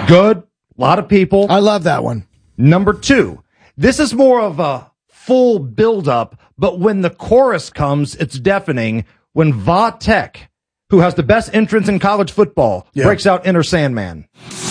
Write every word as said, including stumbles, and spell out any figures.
Good. A lot of people. I love that one. Number two, this is more of a full build-up, but when the chorus comes, it's deafening. When Va Tech, who has the best entrance in college football, Yeah. breaks out Enter Sandman.